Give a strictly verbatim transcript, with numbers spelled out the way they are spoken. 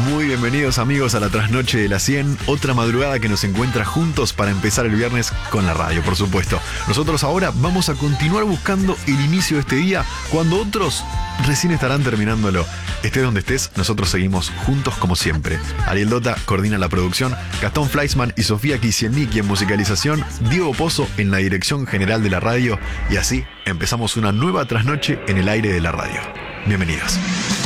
Muy bienvenidos amigos a la trasnoche de la cien, otra madrugada que nos encuentra juntos para empezar el viernes con la radio, por supuesto. Nosotros ahora vamos a continuar buscando el inicio de este día cuando otros recién estarán terminándolo. Estés donde estés, nosotros seguimos juntos como siempre. Ariel Dota coordina la producción, Gastón Fleischmann y Sofía Kisielnicki en musicalización, Diego Pozo en la dirección general de la radio y así empezamos una nueva trasnoche en el aire de la radio. Bienvenidos.